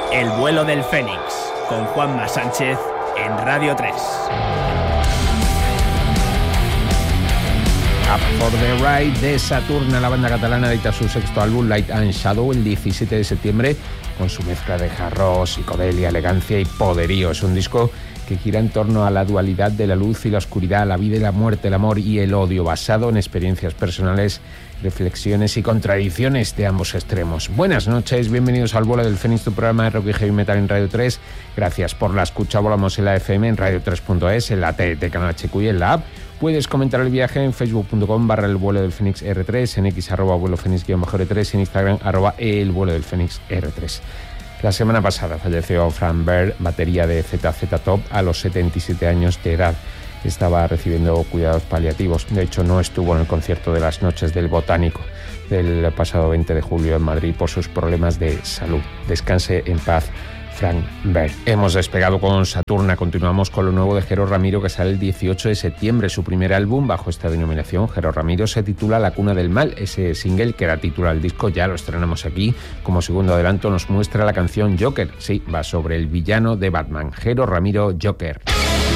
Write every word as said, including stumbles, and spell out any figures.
El vuelo del Fénix, con Juanma Sánchez en Radio tres. Up for the Ride de Saturna, la banda catalana edita su sexto álbum Light and Shadow el diecisiete de septiembre con su mezcla de hard rock, psicodelia, elegancia y poderío. Es un disco que gira en torno a la dualidad de la luz y la oscuridad, la vida y la muerte, el amor y el odio, basado en experiencias personales, reflexiones y contradicciones de ambos extremos. Buenas noches, bienvenidos al vuelo del Fénix, tu programa de rock y heavy metal en Radio tres. Gracias por la escucha. Volamos en la F M, en radio tres punto es, en la T T Canal H Q y en la app. Puedes comentar el viaje en facebook punto com barra el vuelo del Fénix R tres, en X arroba vuelo Fénix guión bajo R tres, en Instagram arroba el vuelo del Fénix R tres. La semana pasada falleció Frank Baird, batería de Z Z Top, a los setenta y siete años de edad. Estaba recibiendo cuidados paliativos. De hecho, no estuvo en el concierto de las Noches del Botánico del pasado veinte de julio en Madrid por sus problemas de salud. Descanse en paz, Frank Baird. Hemos despegado con Saturna. Continuamos con lo nuevo de Jero Ramiro, que sale el dieciocho de septiembre. Su primer álbum bajo esta denominación, Jero Ramiro, se titula La Cuna del Mal. Ese single que da título al disco ya lo estrenamos aquí. Como segundo adelanto nos muestra la canción Joker. Sí, va sobre el villano de Batman, Jero Ramiro, Joker.